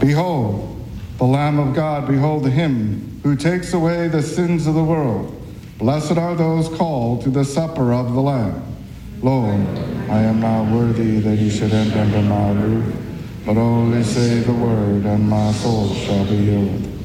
Behold, the Lamb of God, behold him who takes away the sins of the world. Blessed are those called to the supper of the Lamb. Lo, I am not worthy that you should enter under my roof, but only say the word, and my soul shall be healed.